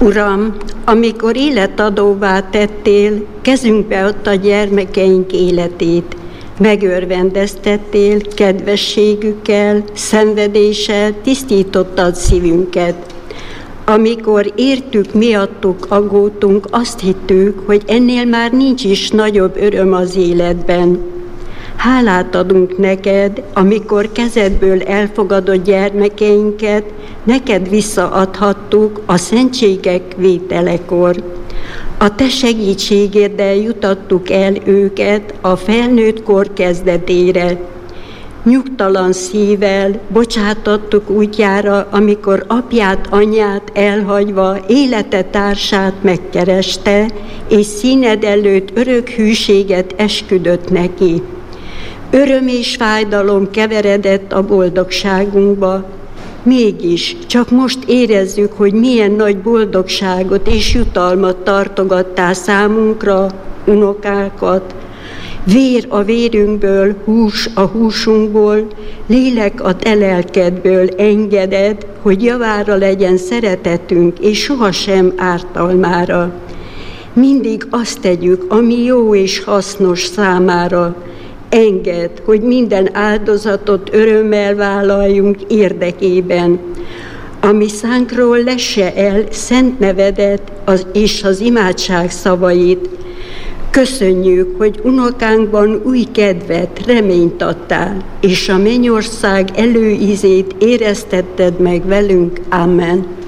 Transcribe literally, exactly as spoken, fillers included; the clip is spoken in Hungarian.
Uram, amikor életadóvá tettél, kezünkbe adta gyermekeink életét, megörvendeztettél kedvességükkel, szenvedéssel, tisztítottad szívünket. Amikor értük, miattuk aggódtunk, azt hittük, hogy ennél már nincs is nagyobb öröm az életben. Hálát adunk neked, amikor kezedből elfogadott gyermekeinket, neked visszaadhattuk a szentségek vételekor. A te segítségeddel jutattuk el őket a felnőtt kor kezdetére. Nyugtalan szívvel bocsátottuk útjára, amikor apját, anyját elhagyva élete társát megkereste, és színed előtt örök hűséget esküdött neki. Öröm és fájdalom keveredett a boldogságunkba. Mégis csak most érezzük, hogy milyen nagy boldogságot és jutalmat tartogattál számunkra, unokákat. Vér a vérünkből, hús a húsunkból, lélek a te lelkedből engeded, hogy javára legyen szeretetünk, és sohasem ártalmára. Mindig azt tegyük, ami jó és hasznos számára. Engedd, hogy minden áldozatot örömmel vállaljunk érdekében. Ami szánkról lesse el szent nevedet az, és az imádság szavait. Köszönjük, hogy unokánkban új kedvet, reményt adtál, és a mennyország előízét éreztetted meg velünk. Amen.